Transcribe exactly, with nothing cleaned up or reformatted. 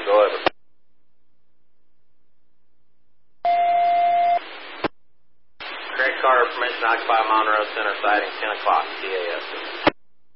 go over. Craig Carter, permission to occupy Monroe Center, sighting ten o'clock, T A S.